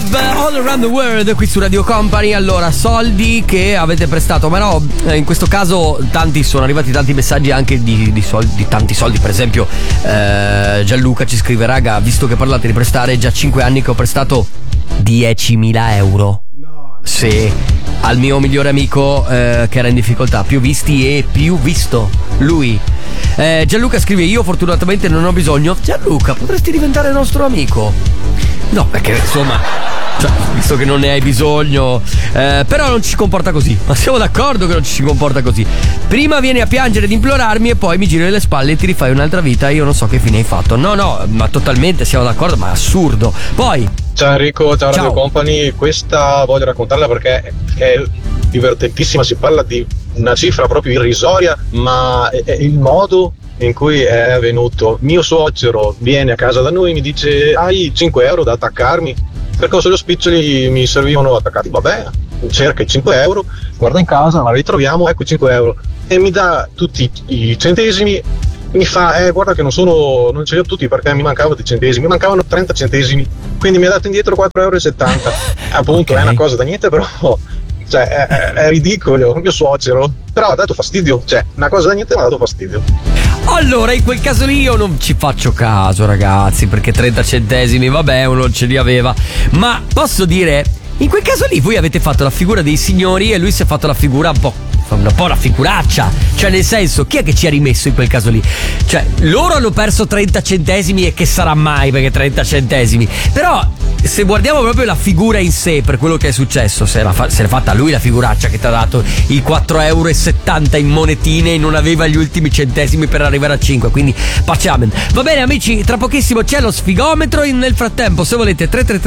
Club, All Around the World, qui su Radio Company. Allora, soldi che avete prestato, ma no, in questo caso sono arrivati tanti messaggi anche di soldi, di tanti soldi. Per esempio Gianluca ci scrive: raga, visto che parlate di prestare, già 5 anni che ho prestato 10.000 euro. Sì, al mio migliore amico che era in difficoltà, più visti e più visto lui. Gianluca scrive: io fortunatamente non ho bisogno. Gianluca, potresti diventare nostro amico? No, perché insomma, visto che non ne hai bisogno, però non ci si comporta così. Ma siamo d'accordo che non ci si comporta così. Prima vieni a piangere ed implorarmi e poi mi giri le spalle e ti rifai un'altra vita. Io non so che fine hai fatto. No, ma totalmente siamo d'accordo, ma è assurdo. Poi ciao Enrico, ciao Radio Company. Questa voglio raccontarla perché è divertentissima. Si parla di una cifra proprio irrisoria, ma è il modo in cui è avvenuto. Mio suocero viene a casa da noi e mi dice: hai 5 euro da attaccarmi? Perché solo spiccioli mi servivano attaccati. Vabbè, cerca i 5 euro, guarda in casa, ma li troviamo, ecco 5 euro. E mi dà tutti i centesimi. Mi fa: guarda che non ce li ho tutti perché mi mancavano dei centesimi, mi mancavano 30 centesimi, quindi mi ha dato indietro 4,70 euro. Appunto, okay. È una cosa da niente, però cioè è ridicolo, mio suocero, però ha dato fastidio, cioè una cosa da niente, ma ha dato fastidio. Allora, in quel caso lì io non ci faccio caso, ragazzi, perché 30 centesimi, vabbè, uno ce li aveva. Ma posso dire, in quel caso lì voi avete fatto la figura dei signori e lui si è fatto la figura un po' la figuraccia. Cioè, nel senso, chi è che ci ha rimesso in quel caso lì? Cioè, loro hanno perso 30 centesimi e che sarà mai, perché 30 centesimi. Però se guardiamo proprio la figura in sé, per quello che è successo, se l'è fatta lui la figuraccia, che ti ha dato i 4,70 euro in monetine e non aveva gli ultimi centesimi per arrivare a 5. Quindi paciamen. Va bene amici, tra pochissimo c'è lo sfigometro. Nel frattempo, se volete,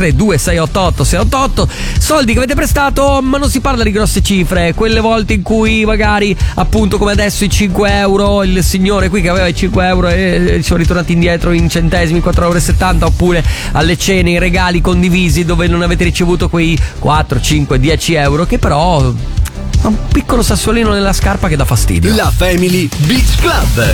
333-2688-688. Soldi che avete prestato, ma non si parla di grosse cifre. Quelle volte in cui magari, appunto come adesso, i 5 euro, il signore qui che aveva i 5 euro e sono ritornati indietro in centesimi, 4,70 euro, oppure alle cene, i regali condivisi dove non avete ricevuto quei 4, 5, 10 euro, che però ha un piccolo sassolino nella scarpa che dà fastidio. La Family Beach Club.